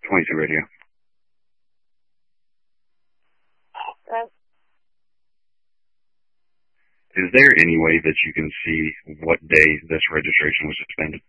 22 Radio. Is there any way that you can see what day this registration was suspended?